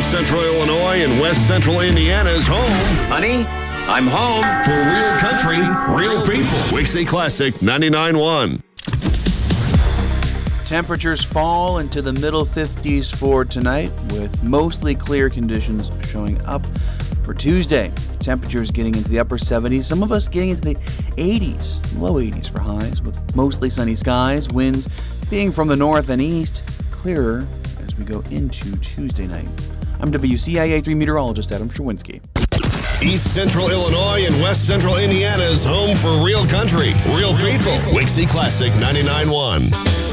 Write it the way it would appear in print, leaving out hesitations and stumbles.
East Central Illinois and West Central Indiana's home. Honey, I'm home. For real country, real people. Wixie Classic 99.1. Temperatures fall into the middle 50s for tonight, with mostly clear conditions showing up for Tuesday. Temperatures getting into the upper 70s, some of us getting into the 80s, low 80s for highs, with mostly sunny skies, winds being from the north and east, clearer as we go into Tuesday night. I'm WCIA 3 meteorologist Adam Sherwinski. East Central Illinois and West Central Indiana's home for real country, real people. Wixie Classic 99.1.